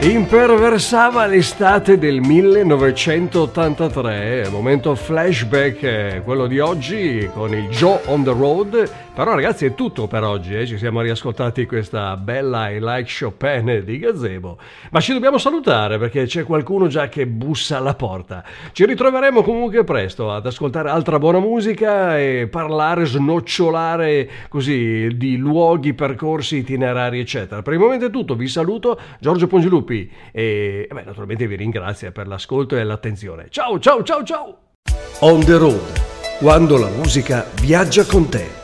Imperversava l'estate del 1983, momento flashback, quello di oggi con il Joe on the Road. Però ragazzi è tutto per oggi, ci siamo riascoltati questa bella I Like Chopin di Gazebo, ma ci dobbiamo salutare perché c'è qualcuno già che bussa alla porta. Ci ritroveremo comunque presto ad ascoltare altra buona musica e parlare, snocciolare così di luoghi, percorsi, itinerari eccetera. Per il momento è tutto, vi saluto, Giorgio Pongilupi e naturalmente vi ringrazio per l'ascolto e l'attenzione. Ciao ciao ciao ciao! On the Road, quando la musica viaggia con te.